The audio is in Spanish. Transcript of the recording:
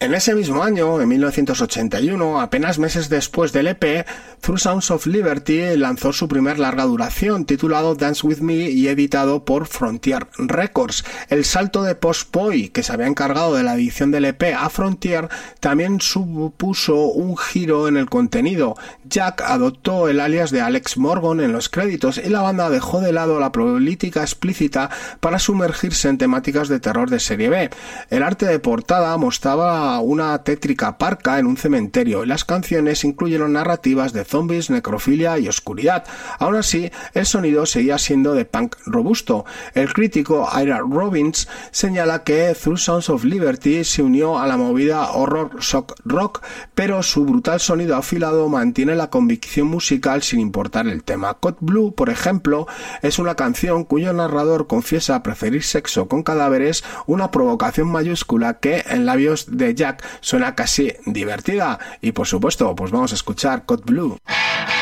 En ese mismo año, en 1981, apenas meses después del EP, Through Sounds of Liberty lanzó su primer larga duración, titulado Dance With Me y editado por Frontier Records. El salto de Post Boy, que se había encargado de la edición del EP a Frontier, también supuso un giro en el contenido. Jack adoptó el alias de Alex Morgan en los créditos y la banda dejó de lado la política explícita para sumergirse en temáticas de terror de serie B. El arte de portada mostraba una tétrica parca en un cementerio y las canciones incluyeron narrativas de zombies, necrofilia y oscuridad. Aún así, el sonido seguía siendo de punk robusto. El crítico Ira Robbins señala que Through Sounds of Liberty se unió a la movida horror shock rock, pero su brutal sonido afilado mantiene la convicción musical sin importar el tema. Code Blue, por ejemplo, es una canción cuyo narrador confiesa preferir sexo con cadáveres, una provocación mayúscula que en labios de Jack suena casi divertida. Y por supuesto, pues vamos a escuchar Code Blue.